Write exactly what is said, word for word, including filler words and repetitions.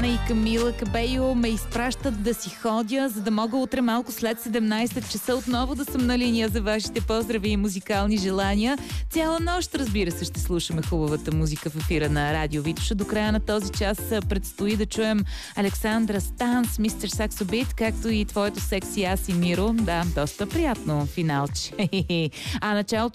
Ана и Камила Кабейо ме изпращат да си ходя, за да мога утре малко след седемнайсет часа отново да съм на линия за вашите поздрави и музикални желания. Цяла нощ, разбира се, ще слушаме хубавата музика в ефира на Радио Витоша. До края на този час предстои да чуем Александра Станс, мистер Саксобит, както и твоето секси аз и Миро. Да, доста приятно финалче. А началото